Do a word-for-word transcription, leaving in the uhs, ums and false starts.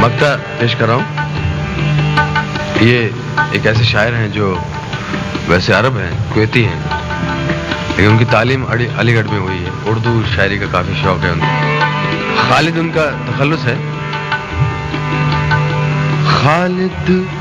मक्ता पेश कर रहा हूँ। ये एक ऐसे शायर हैं जो वैसे अरब हैं, कुवैती हैं, लेकिन उनकी तालीम अलीगढ़ में हुई है। उर्दू शायरी का काफ़ी शौक है उनको। खालिद उनका तखल्लुस है। खालिद